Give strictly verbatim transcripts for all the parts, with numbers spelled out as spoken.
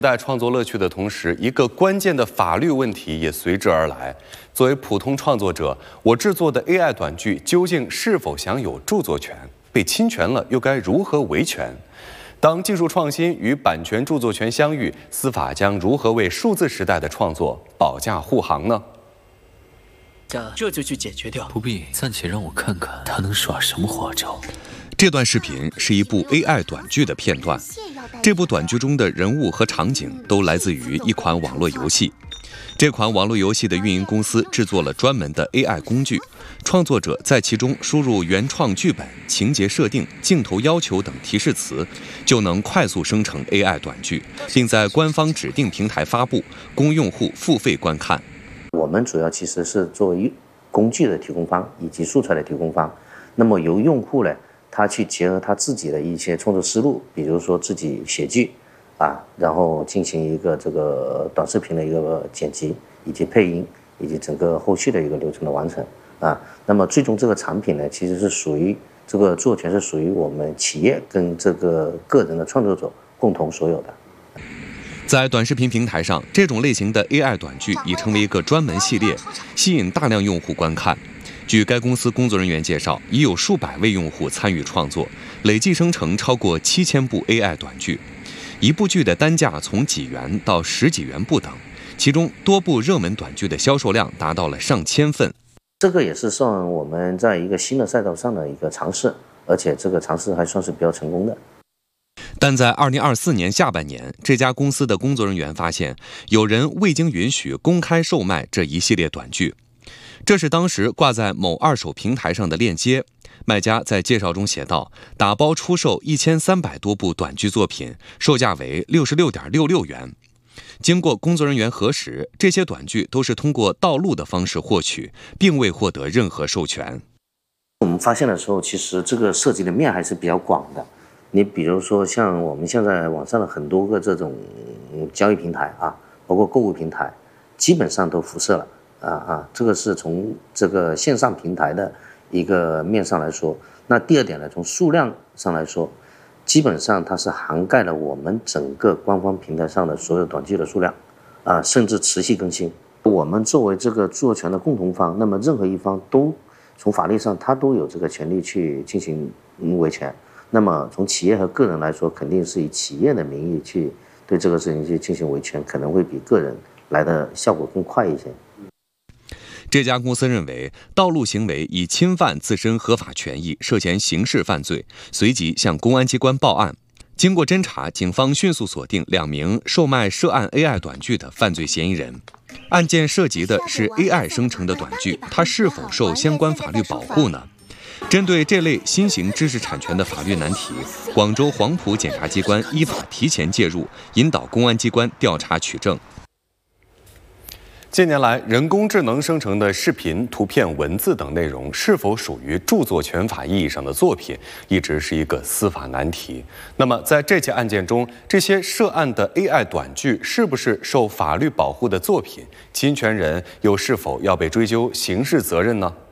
在创作乐趣的同时，一个关键的法律问题也随之而来。作为普通创作者，我制作的 A I 短剧究竟是否享有著作权？被侵权了，又该如何维权？当技术创新与版权著作权相遇，司法将如何为数字时代的创作保驾护航呢？ 这就去解决掉。 不必，暂且让我看看他能耍什么花招。 这段视频是一部 A I 短剧的片段。这部短剧中的人物和场景都来自于一款网络游戏。这款网络游戏的运营公司制作了专门的 A I 工具，创作者在其中输入原创剧本、情节设定、镜头要求等提示词，就能快速生成 A I 短剧，并在官方指定平台发布，供用户付费观看。 我们主要其实是作为工具的提供方以及素材的提供方，那么由用户呢，他去结合他自己的一些创作思路，比如说自己写剧啊，然后进行一个这个短视频的一个剪辑，以及配音，以及整个后续的一个流程的完成啊。那么最终这个产品呢，其实是属于这个著作权是属于我们企业跟这个个人的创作者共同所有的。 在短视频平台上，这种类型的 A I 短剧已成为一个专门系列，吸引大量用户观看。据该公司工作人员介绍，已有数百位用户参与创作，累计生成超过七千部 A I 短剧。一部剧的单价从几元到十几元不等，其中多部热门短剧的销售量达到了上千份。 这个也是算我们在一个新的赛道上的一个尝试，而且这个尝试还算是比较成功的。 但在二零二四年下半年，这家公司的工作人员发现，有人未经允许公开售卖这一系列短剧。这是当时挂在某二手平台上的链接，卖家在介绍中写道：打包出售一千三百多部短剧作品，售价为六十六点六六元。经过工作人员核实，这些短剧都是通过盗录的方式获取，并未获得任何授权。 我们发现的时候，其实这个涉及的面还是比较广的。你比如说像我们现在网上的很多个这种交易平台啊，包括购物平台，基本上都辐射了啊啊，这个是从这个线上平台的一个面上来说。那第二点呢，从数量上来说，基本上它是涵盖了我们整个官方平台上的所有短剧的数量啊，甚至持续更新。我们作为这个著作权的共同方，那么任何一方都从法律上他都有这个权利去进行维权。那么从企业和个人来说，肯定是以企业的名义去对这个事情去进行维权，可能会比个人来的效果更快一些。 这家公司认为，盗录行为已侵犯自身合法权益，涉嫌刑事犯罪，随即向公安机关报案。经过侦查，警方迅速锁定两名售卖涉案 A I 短剧的犯罪嫌疑人。案件涉及的是 A I 生成的短剧，它是否受相关法律保护呢？针对这类新型知识产权的法律难题，广州黄埔检察机关依法提前介入，引导公安机关调查取证。近年来，人工智能生成的视频、图片、文字等内容是否属于著作权法意义上的作品，一直是一个司法难题。那么，在这起案件中，这些涉案的 A I 短剧是不是受法律保护的作品？侵权人又是否要被追究刑事责任呢？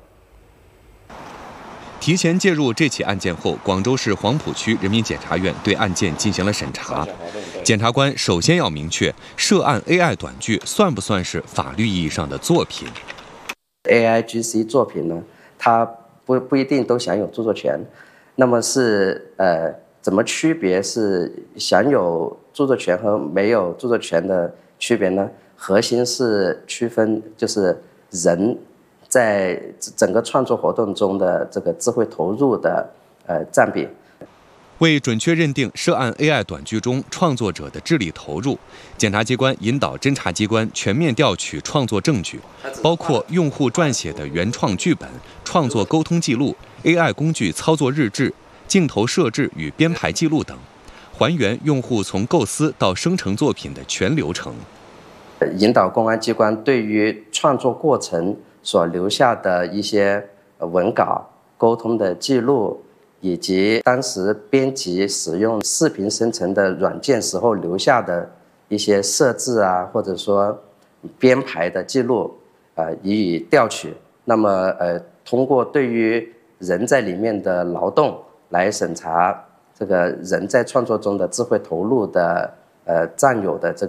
提前介入这起案件后，广州市黄埔区人民检察院对案件进行了审查。检察官首先要明确，涉案 A I 短剧算不算是法律意义上的作品 ？A I G C 作品呢，它不不一定都享有著作权。那么是呃，怎么区别是享有著作权和没有著作权的区别呢？核心是区分就是人在整个创作活动中的这个智慧投入的呃占比。 为准确认定涉案 A I 短剧中创作者的智力投入，检察机关引导侦查机关全面调取创作证据，包括用户撰写的原创剧本、创作沟通记录、A I 工具操作日志、镜头设置与编排记录等，还原用户从构思到生成作品的全流程。 引导公安机关对于创作过程所留下的一些文稿、沟通的记录，以及当时编辑使用视频生成的软件时候留下的一些设置啊，或者说编排的记录，呃，予以调取。那么，呃，通过对于人在里面的劳动来审查这个人在创作中的智慧投入的呃占有的这